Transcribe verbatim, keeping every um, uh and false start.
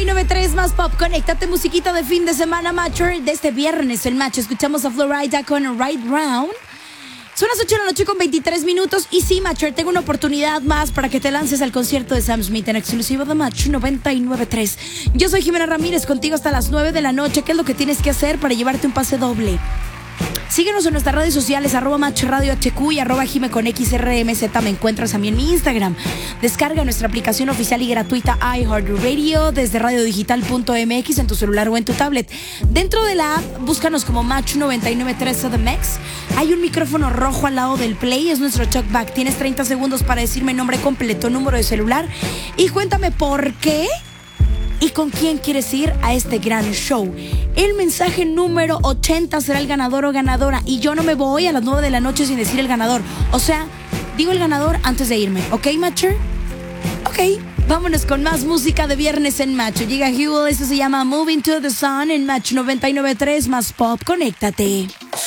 y nueve tres más pop. Conéctate, musiquita de fin de semana, Matcher. De este viernes, el match. Escuchamos a Florida con Right Round. Son las ocho de la noche con veintitrés minutos. Y sí, Matcher, tengo una oportunidad más para que te lances al concierto de Sam Smith en exclusivo de Match noventa y nueve tres. Yo soy Jimena Ramírez, contigo hasta las nueve de la noche. ¿Qué es lo que tienes que hacer para llevarte un pase doble? Síguenos en nuestras redes sociales, arroba Match Radio H Q y arroba Jime con X R M Z. Me encuentras también en mi Instagram. Descarga nuestra aplicación oficial y gratuita iHeartRadio desde radio digital punto m x en tu celular o en tu tablet. Dentro de la app, búscanos como Match noventa y nueve tres The Mex. Hay un micrófono rojo al lado del play, es nuestro talkback. Tienes treinta segundos para decirme nombre completo, número de celular y cuéntame por qué y con quién quieres ir a este gran show. El mensaje número ochenta será el ganador o ganadora. Y yo no me voy a las nueve de la noche sin decir el ganador. O sea, digo el ganador antes de irme. ¿Ok, Matcher? Ok, vámonos con más música de viernes en Match. Llega Huel, esto se llama Moving to the Sun en Match noventa y nueve tres más pop. Conéctate.